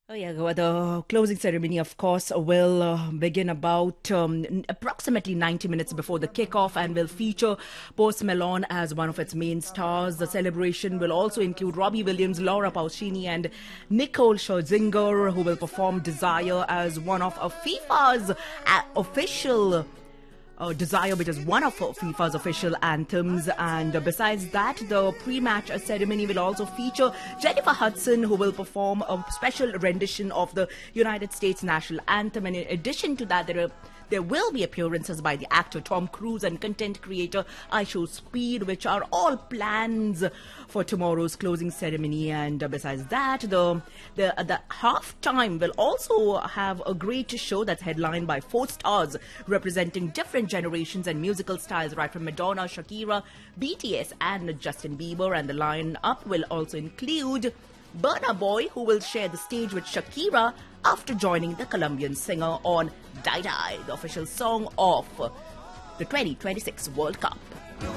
Oh yeah, the closing ceremony, of course, will begin about approximately 90 minutes before the kickoff and will feature Post Malone as one of its main stars. The celebration will also include Robbie Williams, Laura Pausini, and Nicole Scherzinger, who will perform Desire as one of FIFA's official Desire, which is one of FIFA's official anthems. And besides that, the pre-match ceremony will also feature Jennifer Hudson, who will perform a special rendition of the United States national anthem. And in addition to that, there will be appearances by the actor Tom Cruise and content creator IShowSpeed, which are all plans for tomorrow's closing ceremony. And besides that, the halftime will also have a great show that's headlined by 4 stars representing different generations and musical styles, right from Madonna, Shakira, BTS, and Justin Bieber. And the lineup will also include Burna Boy, who will share the stage with Shakira after joining the Colombian singer on Die Die, the official song of the 2026 World Cup.